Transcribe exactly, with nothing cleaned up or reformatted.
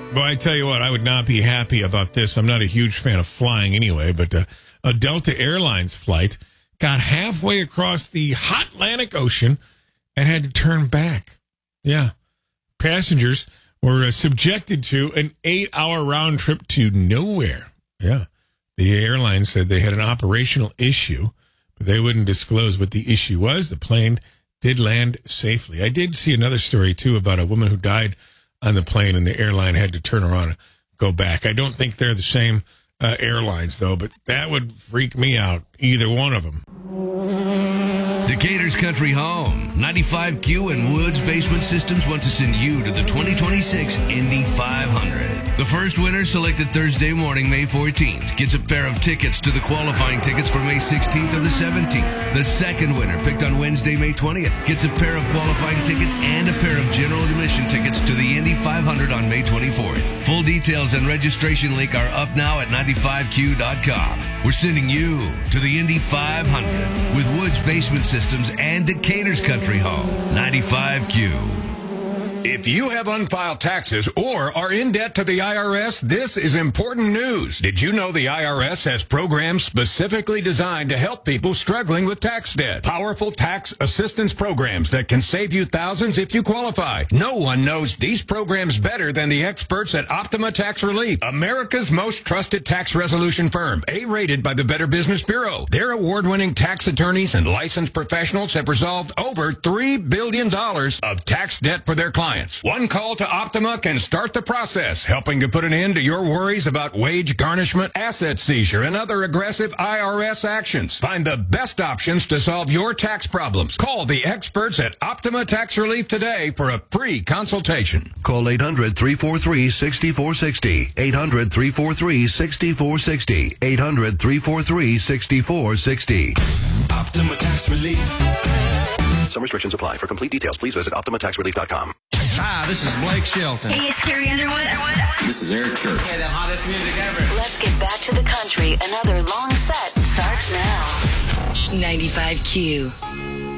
Well, I tell you what, I would not be happy about this. I'm not a huge fan of flying anyway, but uh, a Delta Airlines flight got halfway across the hot Atlantic Ocean and had to turn back. Yeah. Passengers were uh, subjected to an eight-hour round trip to nowhere. Yeah. The airline said they had an operational issue, but they wouldn't disclose what the issue was. The plane did land safely. I did see another story, too, about a woman who died on the plane and the airline had to turn around and go back. I don't think they're the same uh, airlines, though, but that would freak me out, either one of them. Decatur's Country Home, ninety-five Q and Woods Basement Systems want to send you to the twenty twenty-six Indy five hundred. The first winner, selected Thursday morning, May fourteenth, gets a pair of tickets to the qualifying tickets for May sixteenth or the seventeenth. The second winner, picked on Wednesday, May twentieth, gets a pair of qualifying tickets and a pair of general admission tickets to the Indy five hundred on May twenty-fourth. Full details and registration link are up now at ninety-five Q dot com. We're sending you to the Indy five hundred with Woods Basement Systems and Decatur's Country Home. ninety-five Q. If you have unfiled taxes or are in debt to the I R S, this is important news. Did you know the I R S has programs specifically designed to help people struggling with tax debt? Powerful tax assistance programs that can save you thousands if you qualify. No one knows these programs better than the experts at Optima Tax Relief, America's most trusted tax resolution firm, A-rated by the Better Business Bureau. Their award-winning tax attorneys and licensed professionals have resolved over three billion dollars of tax debt for their clients. One call to Optima can start the process, helping to put an end to your worries about wage garnishment, asset seizure, and other aggressive I R S actions. Find the best options to solve your tax problems. Call the experts at Optima Tax Relief today for a free consultation. Call eight hundred, three four three, six four six zero. eight hundred, three four three, six four six zero. eight hundred, three four three, six four six zero. Optima Tax Relief. Some restrictions apply. For complete details, please visit optima tax relief dot com. Hi, this is Blake Shelton. Hey, it's Carrie Underwood. This is Eric Church. Hey, the hottest music ever. Let's get back to the country. Another long set starts now. ninety-five Q.